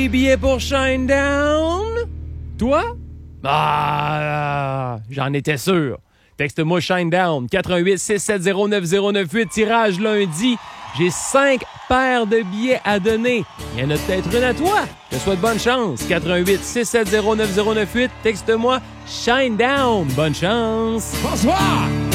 Des billets pour Shinedown? Toi? J'en étais sûr. Texte-moi Shinedown, 88 670 9098, tirage lundi. J'ai 5 paires de billets à donner. Il y en a peut-être une à toi. Je te souhaite bonne chance. 88 670 9098, texte-moi Shinedown. Bonne chance. Bonsoir!